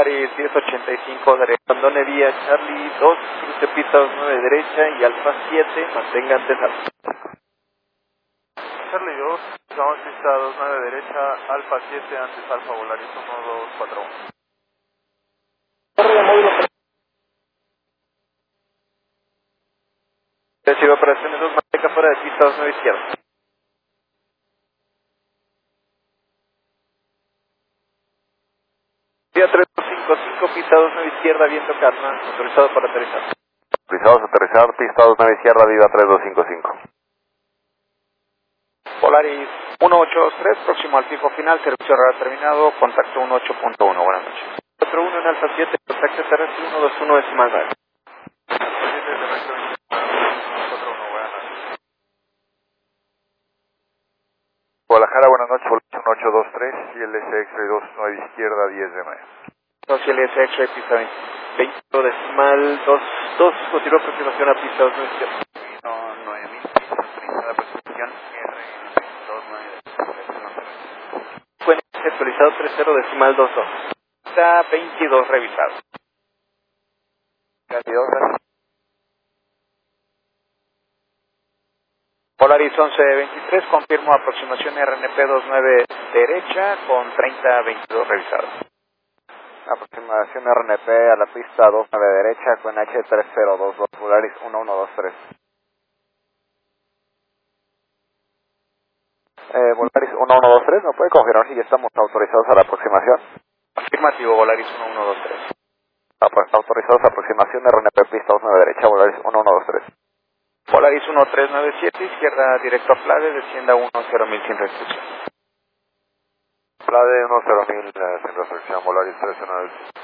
Polaris 1085, abandone vía Charlie 2, cruce pista 29 derecha y Alfa 7, mantenga antes Alfa. Charlie 2, estamos pista 29 derecha, Alfa 7, antes Alfa Volaris 1241. Torre de módulo. Recibe operaciones 2, mantenga fuera de pista 29 izquierda. Vía 3255, pista 29 izquierda, viento calma, autorizado para aterrizar. Autorizados a aterrizar, pista 29 izquierda, viva 3255. Polaris 1823, próximo al fijo final, servicio radar terminado, contacto 18.1, buenas noches. 41 en Alfa 7, contacto terrestre 121 decimal 9. Guadalajara, buenas noches, 1823, CLS X-Ray 29 izquierda, 10 de mayo. CLS X-Ray, pista 20 decimal 2, continúa aproximación a pista 29 izquierda. 9000, prisa de aproximación R29. Fue actualizado 30 decimal 22. Pista 22 revisado. 22, Polaris 1123, confirmo aproximación RNP 29 derecha con 3022 revisado. aproximación RNP a la pista 29 derecha con H3022, Polaris 1123. Volaris 1123, ¿me puede confirmar si ya estamos autorizados a la aproximación? Afirmativo, Volaris 1123. Autorizados a aproximación RNP pista 29 derecha, Volaris 1123. Polaris 1397, izquierda directo a Plade, descienda 10100 sin restricción. Plade 10000 sin restricción, Volaris 319.